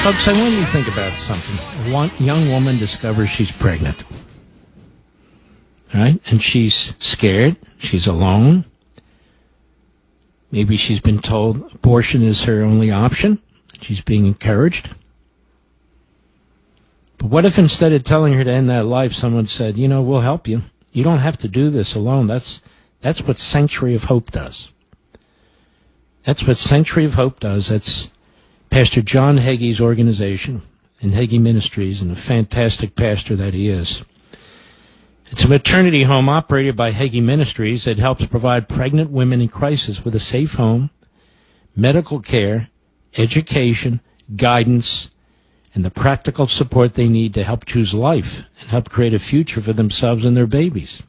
Folks, I want you to think about something. One young woman discovers she's pregnant. Right? And she's scared. She's alone. Maybe she's been told abortion is her only option. She's being encouraged. But what if instead of telling her to end that life, someone said, you know, we'll help you. You don't have to do this alone. That's what Sanctuary of Hope does. That's what Sanctuary of Hope does. That's Pastor John Hagee's organization and Hagee Ministries, and the fantastic pastor that he is. It's a maternity home operated by Hagee Ministries that helps provide pregnant women in crisis with a safe home, medical care, education, guidance, and the practical support they need to help choose life and help create a future for themselves and their babies.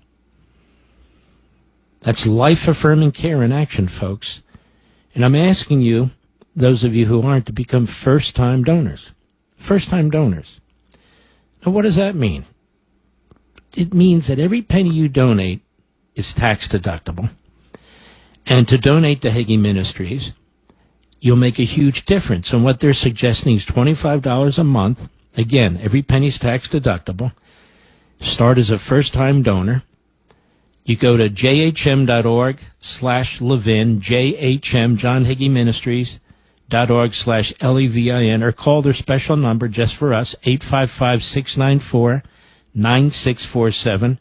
That's life-affirming care in action, folks. And I'm asking you, those of you who aren't, to become first-time donors. First-time donors. Now, what does that mean? It means that every penny you donate is tax-deductible. And to donate to Hagee Ministries, you'll make a huge difference. And what they're suggesting is $25 a month. Again, every penny's tax-deductible. Start as a first-time donor. You go to jhm.org/Levin, JHM, John Hagee Ministries, .org/LEVIN, or call their special number just for us, 855-694-9647,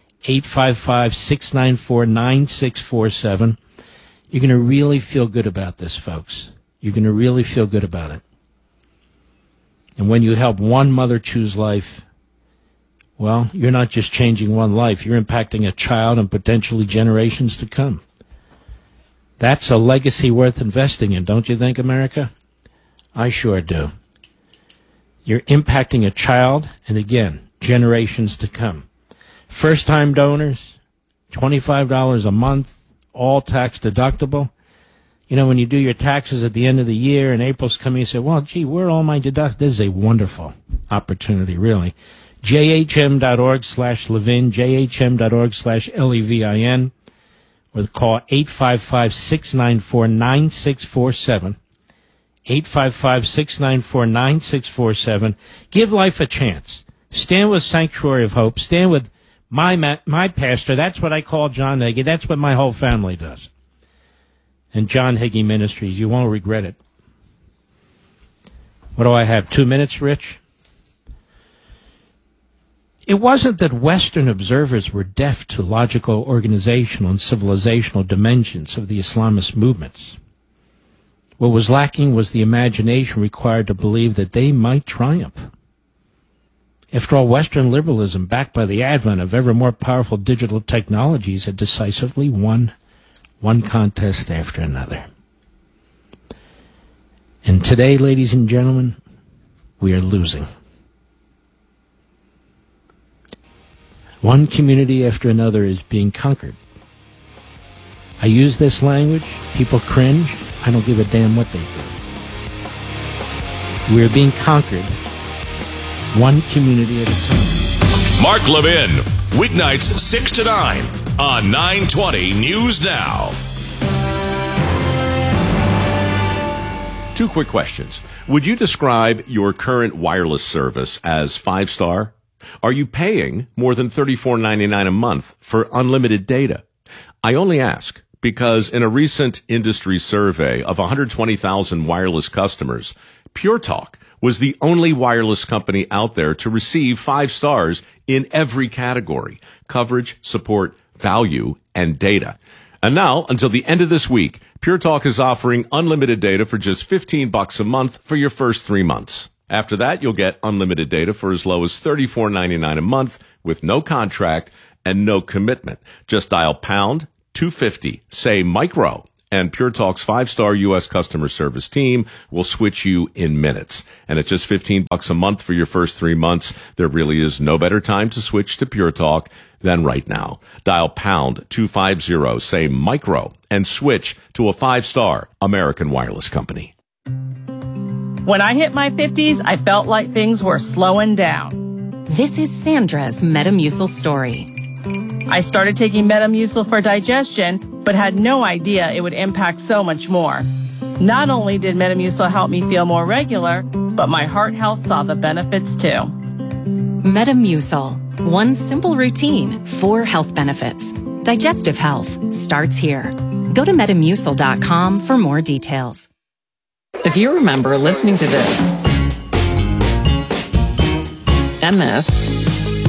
855-694-9647. You're going to really feel good about this, folks. You're going to really feel good about it. And when you help one mother choose life, well, you're not just changing one life. You're impacting a child and potentially generations to come. That's a legacy worth investing in, don't you think, America? I sure do. You're impacting a child, and again, generations to come. First-time donors, $25 a month, all tax deductible. You know, when you do your taxes at the end of the year and April's coming, you say, well, gee, where are all my deductions? This is a wonderful opportunity, really. jhm.org/Levin, jhm.org/LEVIN, or call 855-694-9647, 855-694-9647. Give life a chance. Stand with Sanctuary of Hope. Stand with my pastor. That's what I call John Hagee. That's what my whole family does. And John Hagee Ministries. You won't regret it. What do I have, 2 minutes, Rich? It wasn't that Western observers were deaf to logical, organizational, and civilizational dimensions of the Islamist movements. What was lacking was the imagination required to believe that they might triumph. After all, Western liberalism, backed by the advent of ever more powerful digital technologies, had decisively won one contest after another. And today, ladies and gentlemen, we are losing. One community after another is being conquered. I use this language. People cringe. I don't give a damn what they do. We're being conquered one community at a time. Mark Levin, weeknights 6 to 9 on 920 News Now. 2 quick questions. Would you describe your current wireless service as 5-star? Are you paying more than $34.99 a month for unlimited data? I only ask because in a recent industry survey of 120,000 wireless customers, Pure Talk was the only wireless company out there to receive 5 stars in every category: coverage, support, value, and data. And now, until the end of this week, Pure Talk is offering unlimited data for just $15 a month for your first 3 months. After that, you'll get unlimited data for as low as $34.99 a month with no contract and no commitment. Just dial pound 250, say micro, and Pure Talk's 5-star U.S. customer service team will switch you in minutes. And at just $15 a month for your first 3 months, there really is no better time to switch to Pure Talk than right now. Dial pound 250, say micro, and switch to a 5-star American wireless company. When I hit my 50s, I felt like things were slowing down. This is Sandra's Metamucil story. I started taking Metamucil for digestion, but had no idea it would impact so much more. Not only did Metamucil help me feel more regular, but my heart health saw the benefits too. Metamucil. One simple routine, 4 health benefits. Digestive health starts here. Go to metamucil.com for more details. If you remember listening to this, MS,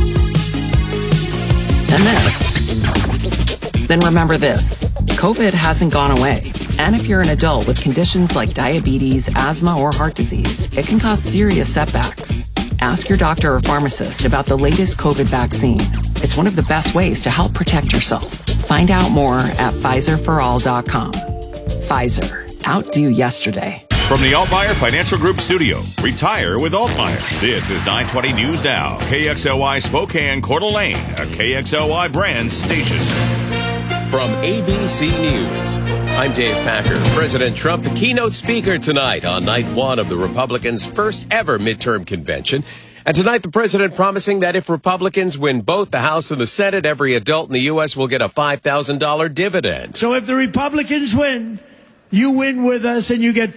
then remember this. COVID hasn't gone away. And if you're an adult with conditions like diabetes, asthma, or heart disease, it can cause serious setbacks. Ask your doctor or pharmacist about the latest COVID vaccine. It's one of the best ways to help protect yourself. Find out more at PfizerForAll.com. Pfizer. Outdo yesterday. From the Altmaier Financial Group studio, retire with Altmaier. This is 920 News Now, KXLY Spokane, Coeur d'Alene, a KXLY brand station. From ABC News, I'm Dave Packer. President Trump, the keynote speaker tonight on night one of the Republicans' first ever midterm convention. And tonight, the president promising that if Republicans win both the House and the Senate, every adult in the U.S. will get a $5,000 dividend. So if the Republicans win, you win with us and you get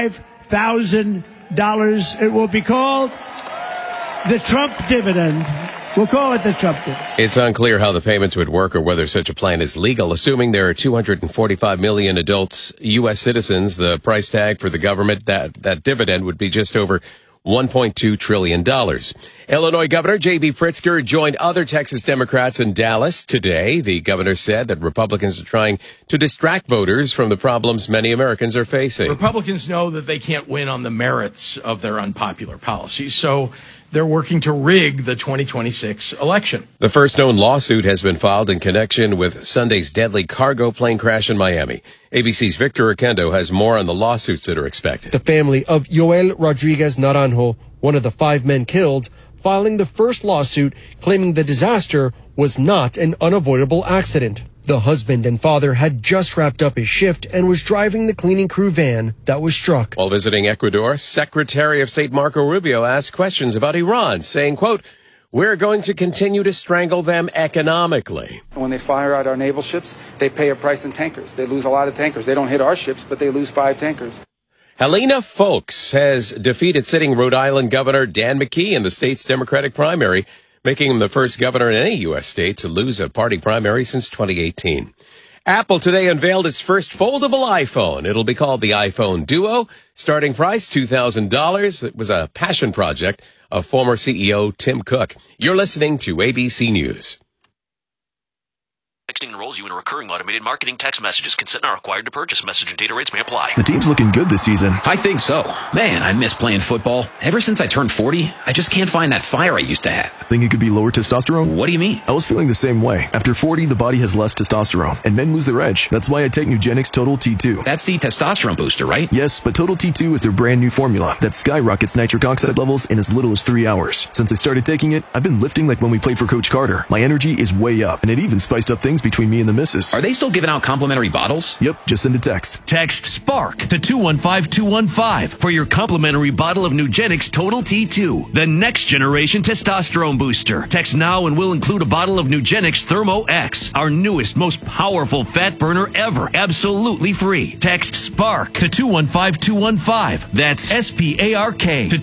$5,000. It will be called the Trump dividend. We'll call it the Trump dividend. It's unclear how the payments would work or whether such a plan is legal. Assuming there are 245 million adults, U.S. citizens, the price tag for the government, that dividend would be just over $1.2 trillion. Illinois Governor J.B. Pritzker joined other Texas Democrats in Dallas today. The governor said that Republicans are trying to distract voters from the problems many Americans are facing. Republicans know that they can't win on the merits of their unpopular policies, so they're working to rig the 2026 election. The first known lawsuit has been filed in connection with Sunday's deadly cargo plane crash in Miami. ABC's Victor Oquendo has more on the lawsuits that are expected. The family of Yoel Rodriguez Naranjo, one of the 5 men killed, filing the first lawsuit claiming the disaster was not an unavoidable accident. The husband and father had just wrapped up his shift and was driving the cleaning crew van that was struck. While visiting Ecuador, Secretary of State Marco Rubio asked questions about Iran, saying, quote, "We're going to continue to strangle them economically." When they fire out our naval ships, they pay a price in tankers. They lose a lot of tankers. They don't hit our ships, but they lose 5 tankers. Helena Foulkes has defeated sitting Rhode Island Governor Dan McKee in the state's Democratic primary, making him the first governor in any U.S. state to lose a party primary since 2018. Apple today unveiled its first foldable iPhone. It'll be called the iPhone Duo. Starting price, $2,000. It was a passion project of former CEO Tim Cook. You're listening to ABC News. Texting enrolls you in a recurring automated marketing text messages. Consent not required to purchase. Message and data rates may apply. The team's looking good this season. I think so. Man, I miss playing football. Ever since I turned 40, I just can't find that fire I used to have. Think it could be lower testosterone? What do you mean? I was feeling the same way. After 40, the body has less testosterone, and men lose their edge. That's why I take Nugenix Total T2. That's the testosterone booster, right? Yes, but Total T2 is their brand new formula that skyrockets nitric oxide levels in as little as 3 hours. Since I started taking it, I've been lifting like when we played for Coach Carter. My energy is way up, and it even spiced up things between me and the missus. Are they still giving out complimentary bottles? Yep, just send a text. Text SPARK to 215215 for your complimentary bottle of Nugenix Total T2, the next generation testosterone booster. Text now and we'll include a bottle of Nugenix Thermo X, our newest, most powerful fat burner ever, absolutely free. Text SPARK to 215215. That's SPARK to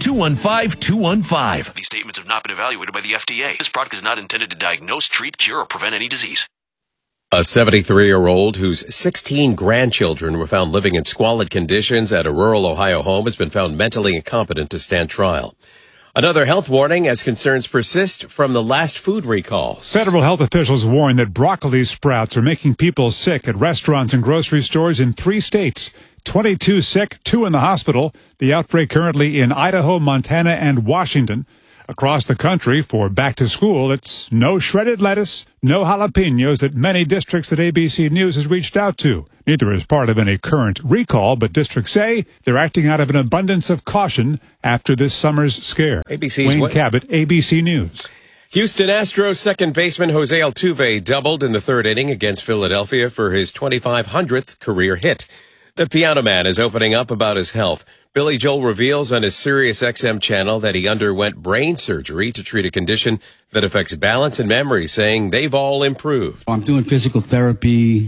215215. These statements have not been evaluated by the FDA. This product is not intended to diagnose, treat, cure, or prevent any disease. A 73-year-old whose 16 grandchildren were found living in squalid conditions at a rural Ohio home has been found mentally incompetent to stand trial. Another health warning as concerns persist from the last food recalls. Federal health officials warn that broccoli sprouts are making people sick at restaurants and grocery stores in 3 states. 22 sick, 2 in the hospital. The outbreak currently in Idaho, Montana, and Washington. Across the country for back to school, it's no shredded lettuce, no jalapenos that many districts that ABC News has reached out to. Neither is part of any current recall, but districts say they're acting out of an abundance of caution after this summer's scare. ABC's Wayne Cabot, ABC News. Houston Astros second baseman Jose Altuve doubled in the 3rd inning against Philadelphia for his 2,500th career hit. The Piano Man is opening up about his health. Billy Joel reveals on his Sirius XM channel that he underwent brain surgery to treat a condition that affects balance and memory, saying they've all improved. I'm doing physical therapy.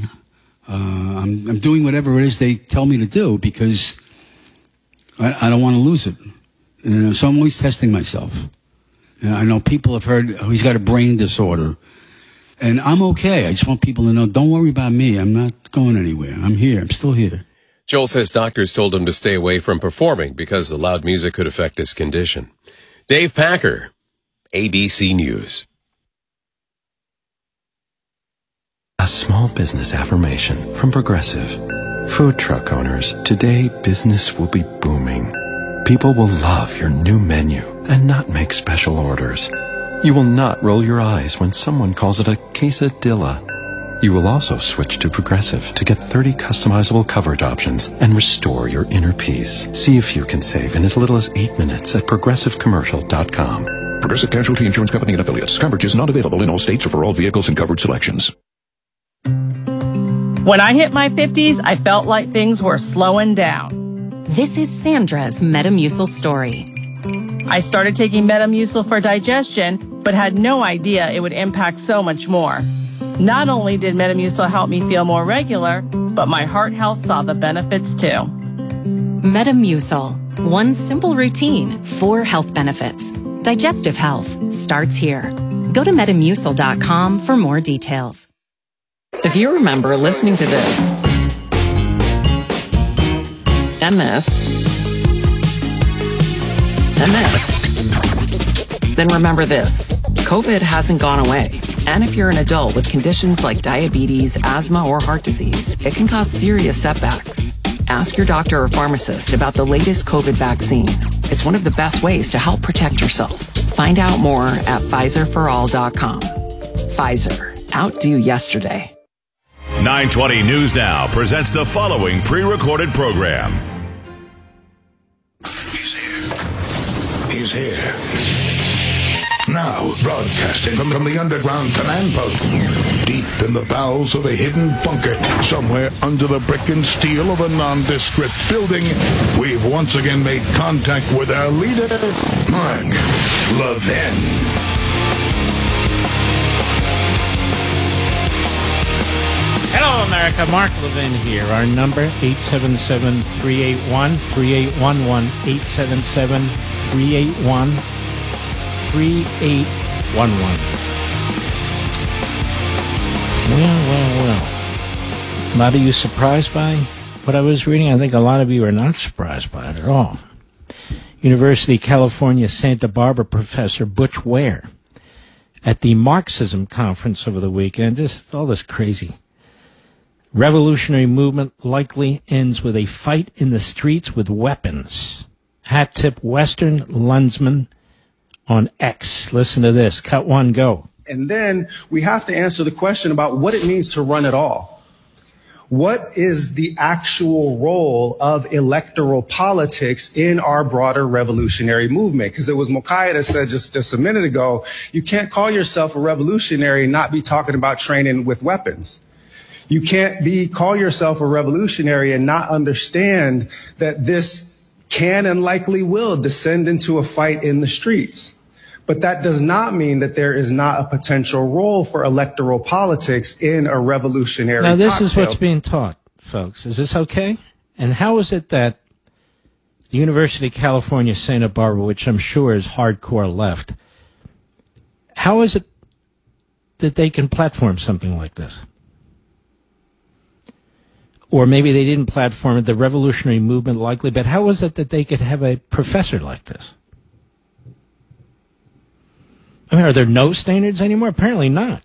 I'm doing whatever it is they tell me to do because I don't want to lose it. So I'm always testing myself. I know people have heard, oh, he's got a brain disorder. And I'm okay. I just want people to know, don't worry about me. I'm not going anywhere. I'm here. I'm still here. Joel says doctors told him to stay away from performing because the loud music could affect his condition. Dave Packer, ABC News. A small business affirmation from Progressive. Food truck owners, today business will be booming. People will love your new menu and not make special orders. You will not roll your eyes when someone calls it a quesadilla. You will also switch to Progressive to get 30 customizable coverage options and restore your inner peace. See if you can save in as little as 8 minutes at progressivecommercial.com. Progressive Casualty Insurance Company and Affiliates. Coverage is not available in all states or for all vehicles and coverage selections. When I hit my 50s, I felt like things were slowing down. This is Sandra's Metamucil story. I started taking Metamucil for digestion, but had no idea it would impact so much more. Not only did Metamucil help me feel more regular, but my heart health saw the benefits too. Metamucil. One simple routine, 4 health benefits. Digestive health starts here. Go to Metamucil.com for more details. If you remember listening to this, and this, and this, then remember this. COVID hasn't gone away. And if you're an adult with conditions like diabetes, asthma, or heart disease, it can cause serious setbacks. Ask your doctor or pharmacist about the latest COVID vaccine. It's one of the best ways to help protect yourself. Find out more at PfizerForAll.com. Pfizer. Outdo yesterday. 920 News Now presents the following pre-recorded program. He's here. Now, broadcasting from the underground command post, deep in the bowels of a hidden bunker, somewhere under the brick and steel of a nondescript building, we've once again made contact with our leader, Mark Levin. Hello, America. Mark Levin here. Our number, 877-381-3811, 877-381-3811. Well. A lot of you surprised by what I was reading? I think a lot of you are not surprised by it at all. University of California, Santa Barbara professor Butch Ware at the Marxism conference over the weekend. Just all this crazy. Revolutionary movement likely ends with a fight in the streets with weapons. Hat tip Western Lensman on X. Listen to this. Cut one, go. And then we have to answer the question about what it means to run at all. What is the actual role of electoral politics in our broader revolutionary movement? Because it was Mokai that said just a minute ago, you can't call yourself a revolutionary and not be talking about training with weapons. You can't call yourself a revolutionary and not understand that this can and likely will descend into a fight in the streets. But that does not mean that there is not a potential role for electoral politics in a revolutionary Now, this cocktail. is what's being taught, folks. Is this okay? And how is it that the University of California, Santa Barbara, which I'm sure is hardcore left, how is it that they can platform something like this? Or maybe they didn't platform it, the revolutionary movement likely, but how is it that they could have a professor like this? I mean, are there no standards anymore? Apparently not.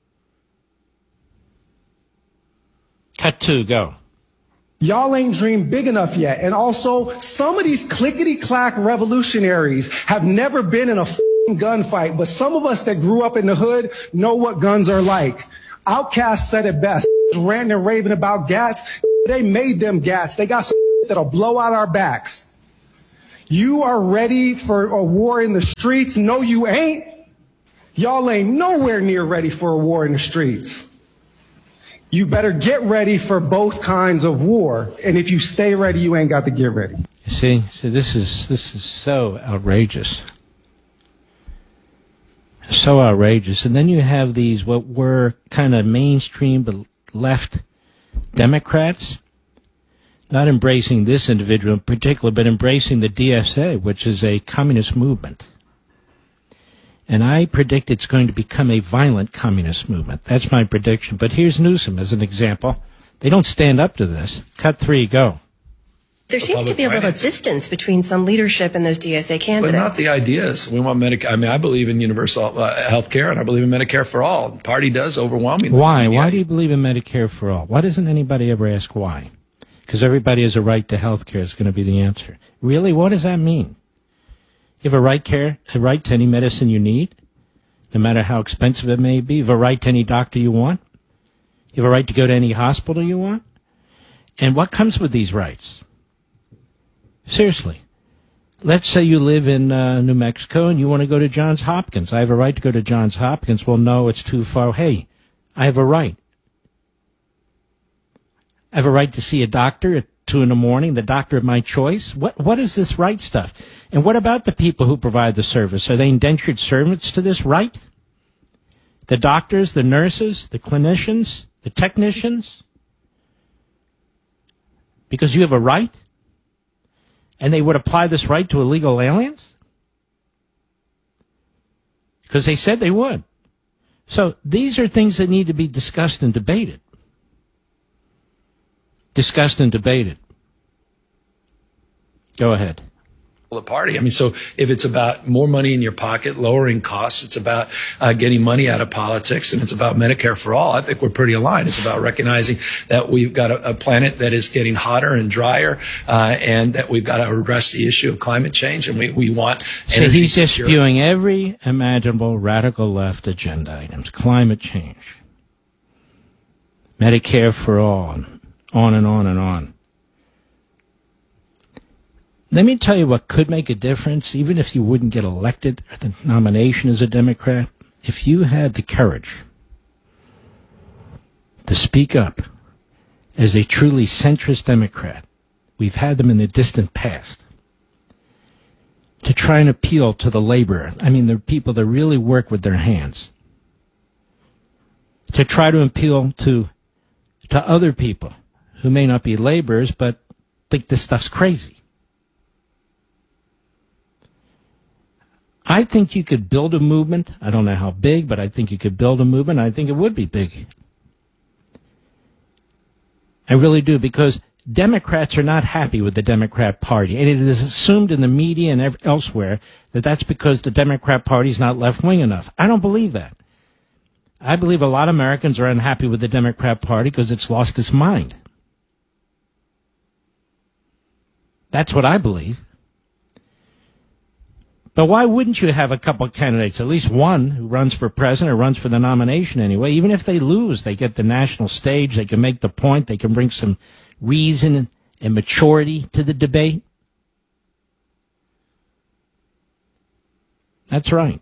Cut two, go. Y'all ain't dreamed big enough yet. And also, some of these clickety-clack revolutionaries have never been in a gunfight, but some of us that grew up in the hood know what guns are like. Outkast said it best. Ranting and raving about gats. They made them gats. They got some that'll blow out our backs. You are ready for a war in the streets? No, you ain't. Y'all ain't nowhere near ready for a war in the streets. You better get ready for both kinds of war. And if you stay ready, you ain't got to get ready. You see, this is so outrageous. So outrageous. And then you have these what were kind of mainstream but left Democrats. not embracing this individual in particular, but embracing the DSA, which is a communist movement. And I predict it's going to become a violent communist movement. That's my prediction. But here's Newsom as an example. They don't stand up to this. Cut 3, go. There seems to be a little distance between some leadership and those DSA candidates. But not the ideas. We want Medicare. I mean, I believe in universal health care, and I believe in Medicare for all. The party does overwhelmingly. Why? Why do you believe in Medicare for all? Why doesn't anybody ever ask why? Because everybody has a right to health care is going to be the answer. Really? What does that mean? You have a right to any medicine you need, no matter how expensive it may be. You have a right to any doctor you want. You have a right to go to any hospital you want. And what comes with these rights? Seriously. Let's say you live in New Mexico and you want to go to Johns Hopkins. I have a right to go to Johns Hopkins. Well, no, it's too far. Hey, I have a right. I have a right to see a doctor at 2 a.m, the doctor of my choice. What is this right stuff? And what about the people who provide the service? Are they indentured servants to this right? The doctors, the nurses, the clinicians, the technicians? Because you have a right? And they would apply this right to illegal aliens? Because they said they would. So these are things that need to be discussed and debated. Discussed and debated. Go ahead. The party. I mean, so if it's about more money in your pocket, lowering costs, it's about getting money out of politics, and it's about Medicare for all, I think we're pretty aligned. It's about recognizing that we've got a planet that is getting hotter and drier, and that we've got to address the issue of climate change, and we want energy security. So he's just security. spewing every imaginable radical left agenda items. Climate change. Medicare for all. On and on and on. Let me tell you what could make a difference, even if you wouldn't get elected or the nomination as a Democrat. If you had the courage to speak up as a truly centrist Democrat, we've had them in the distant past, to try and appeal to the laborer. I mean, the people that really work with their hands. To try to appeal to other people who may not be laborers, but think this stuff's crazy. I think you could build a movement. I don't know how big, but I think you could build a movement. I think it would be big. I really do, because Democrats are not happy with the Democrat Party. And it is assumed in the media and elsewhere that that's because the Democrat Party is not left-wing enough. I don't believe that. I believe a lot of Americans are unhappy with the Democrat Party because it's lost its mind. That's what I believe. But why wouldn't you have a couple of candidates, at least one who runs for president or runs for the nomination anyway? Even if they lose, they get the national stage, they can make the point, they can bring some reason and maturity to the debate. That's right.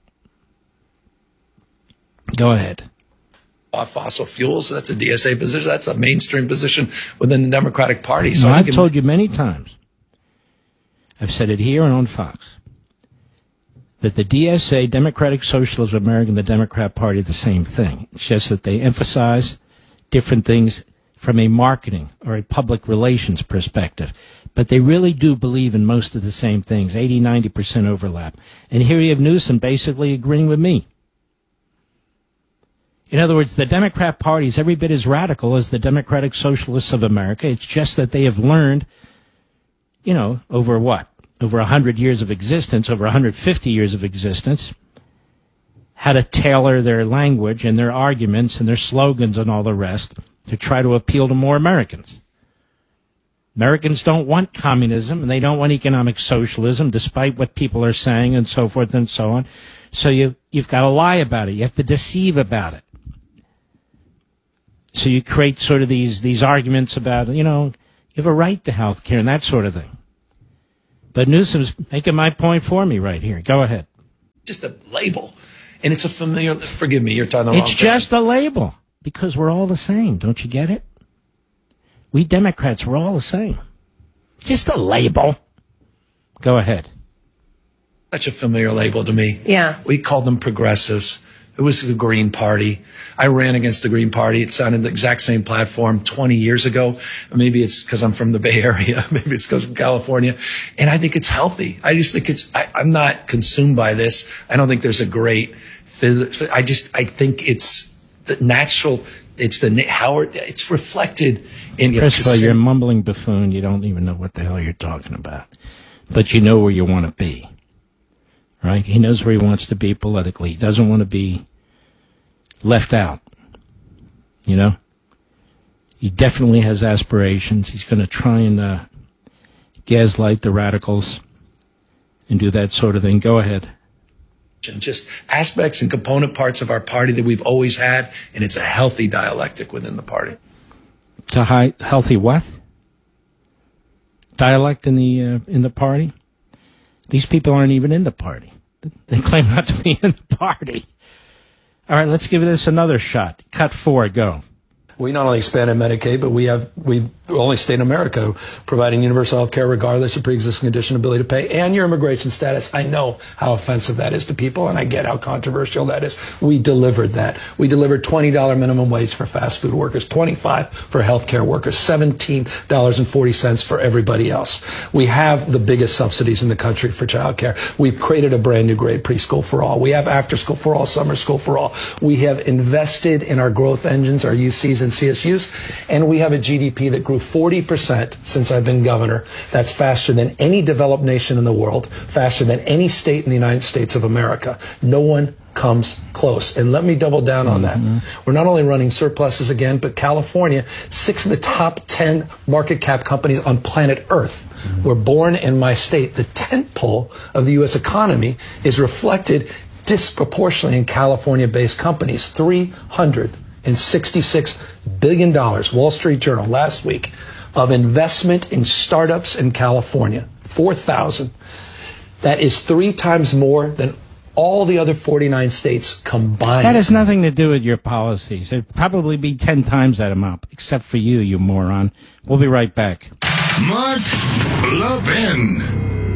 Go ahead. Fossil fuels, that's a DSA position, that's a mainstream position within the Democratic Party. So I've told you many times, I've said it here and on Fox, that the DSA, Democratic Socialists of America, and the Democrat Party are the same thing. It's just that they emphasize different things from a marketing or a public relations perspective. But they really do believe in most of the same things, 80-90% overlap. And here you have Newsom basically agreeing with me. In other words, the Democrat Party is every bit as radical as the Democratic Socialists of America. It's just that they have learned, over what? Over 100 years of existence, over 150 years of existence, how to tailor their language and their arguments and their slogans and all the rest to try to appeal to more Americans. Americans don't want communism and they don't want economic socialism, despite what people are saying and so forth and so on. So you've got to lie about it. You have to deceive about it. So you create sort of these arguments about, you have a right to health care and that sort of thing. But Newsom's making my point for me right here. Go ahead. Just a label. And it's a familiar, forgive me, you're talking the wrong It's just a label. Because we're all the same. Don't you get it? We Democrats, we're all the same. Just a label. Go ahead. Such a familiar label to me. Yeah. We called them progressives. It was the Green Party. I ran against the Green Party. It's on the exact same platform 20 years ago. Maybe it's because I'm from the Bay Area. Maybe it's because I'm from California. And I think it's healthy. I just think I'm not consumed by this. I don't think there's a great, I think it's the natural, it's reflected in First of all, you're a mumbling buffoon. You don't even know what the hell you're talking about. But you know where you want to be. Right? He knows where he wants to be politically. He doesn't want to be left out. You know? He definitely has aspirations. He's going to try and gaslight the radicals and do that sort of thing. Go ahead. Just aspects and component parts of our party that we've always had, and it's a healthy dialectic within the party. Healthy what? Dialect in the party? These people aren't even in the party. They claim not to be in the party. All right, let's give this another shot. Cut 4, go. We not only expanded Medicaid, but we only state in America providing universal health care regardless of pre-existing condition, ability to pay, and your immigration status. I know how offensive that is to people, and I get how controversial that is. We delivered that. We delivered $20 minimum wage for fast food workers, $25 for health care workers, $17.40 for everybody else. We have the biggest subsidies in the country for child care. We've created a brand new grade preschool for all. We have after school for all, summer school for all. We have invested in our growth engines, our UCs and CSUs, and we have a GDP that grew 40% since I've been governor. That's faster than any developed nation in the world, faster than any state in the United States of America. No one comes close. And let me double down on that. We're not only running surpluses again, but California, 6 of the top 10 market cap companies on planet Earth were born in my state. The tentpole of the U.S. economy is reflected disproportionately in California-based companies. $366 billion, Wall Street Journal last week, of investment in startups in California. 4,000. That is 3 times more than all the other 49 states combined. That has nothing to do with your policies. It'd probably be 10 times that amount, except for you, you moron. We'll be right back. Mark Levin.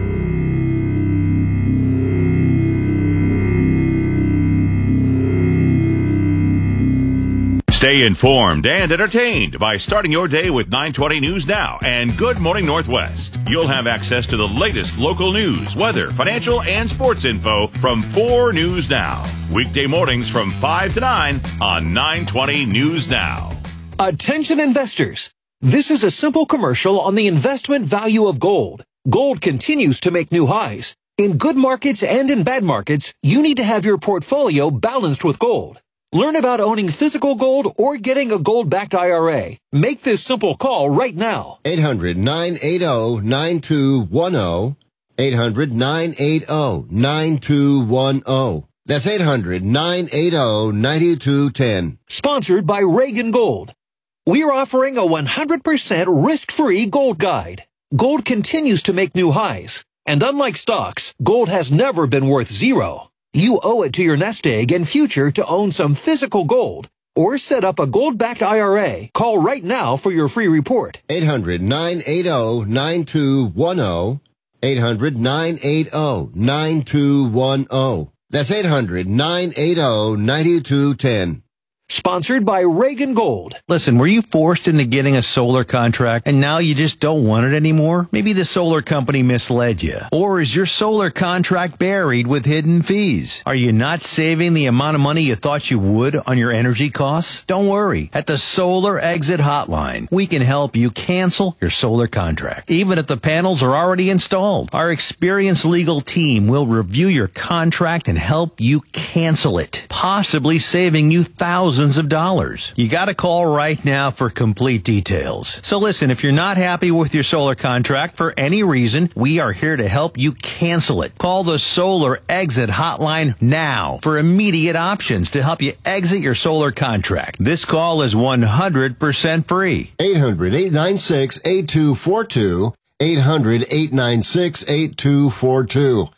Stay informed and entertained by starting your day with 920 News Now and Good Morning Northwest. You'll have access to the latest local news, weather, financial, and sports info from 4 News Now. Weekday mornings from 5 to 9 on 920 News Now. Attention investors. This is a simple commercial on the investment value of gold. Gold continues to make new highs. In good markets and in bad markets, you need to have your portfolio balanced with gold. Learn about owning physical gold or getting a gold-backed IRA. Make this simple call right now. 800-980-9210. 800-980-9210. That's 800-980-9210. Sponsored by Reagan Gold. We're offering a 100% risk-free gold guide. Gold continues to make new highs. And unlike stocks, gold has never been worth zero. You owe it to your nest egg and future to own some physical gold or set up a gold-backed IRA. Call right now for your free report. 800-980-9210. 800-980-9210. That's 800-980-9210. Sponsored by Reagan Gold. Listen, were you forced into getting a solar contract and now you just don't want it anymore? Maybe the solar company misled you. Or is your solar contract buried with hidden fees? Are you not saving the amount of money you thought you would on your energy costs? Don't worry. At the Solar Exit Hotline, we can help you cancel your solar contract, even if the panels are already installed. Our experienced legal team will review your contract and help you cancel it, possibly saving you thousands of dollars. You got to call right now for complete details. So listen, if you're not happy with your solar contract for any reason, we are here to help you cancel it. Call the Solar Exit Hotline now for immediate options to help you exit your solar contract. This call is 100% free. 800-896-8242. 800-896-8242.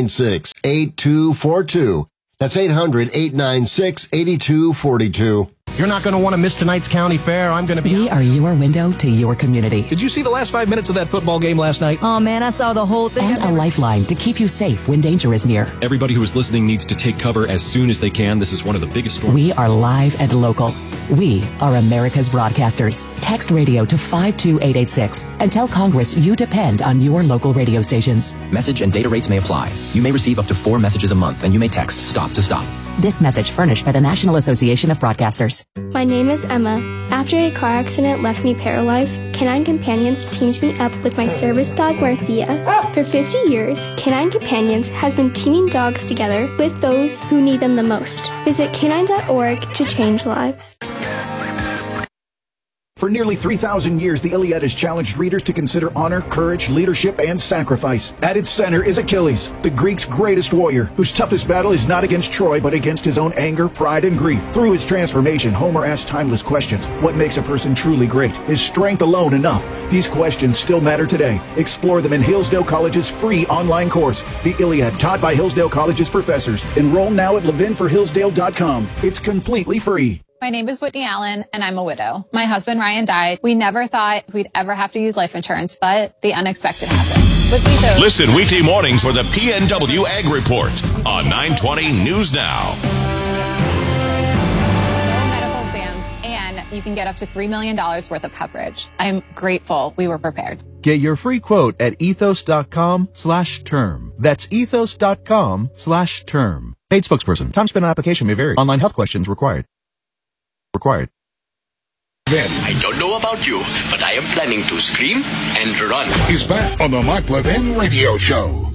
800-896-8242. That's 800-896-8242. You're not going to want to miss tonight's county fair. I'm going to be... We are your window to your community. Did you see the last 5 minutes of that football game last night? Oh, man, I saw the whole thing. And a lifeline to keep you safe when danger is near. Everybody who is listening needs to take cover as soon as they can. This is one of the biggest storms. We are live and local. We are America's broadcasters. Text radio to 52886 and tell Congress you depend on your local radio stations. Message and data rates may apply. You may receive up to 4 messages a month, and you may text STOP to STOP. This message furnished by the National Association of Broadcasters. My name is Emma. After a car accident left me paralyzed, Canine Companions teamed me up with my service dog, Marcia. For 50 years, Canine Companions has been teaming dogs together with those who need them the most. Visit canine.org to change lives. For nearly 3,000 years, the Iliad has challenged readers to consider honor, courage, leadership, and sacrifice. At its center is Achilles, the Greeks' greatest warrior, whose toughest battle is not against Troy, but against his own anger, pride, and grief. Through his transformation, Homer asks timeless questions. What makes a person truly great? Is strength alone enough? These questions still matter today. Explore them in Hillsdale College's free online course, The Iliad, taught by Hillsdale College's professors. Enroll now at levinforhillsdale.com. It's completely free. My name is Whitney Allen, and I'm a widow. My husband, Ryan, died. We never thought we'd ever have to use life insurance, but the unexpected happened. Listen weekday mornings for the PNW Ag Report on 920 News Now. No medical exams, and you can get up to $3 million worth of coverage. I'm grateful we were prepared. Get your free quote at ethos.com/term. That's ethos.com/term. Paid spokesperson. Time spent on application may vary. Online health questions required. I don't know about you, but I am planning to scream and run. He's back on the Mark Levin Radio Show.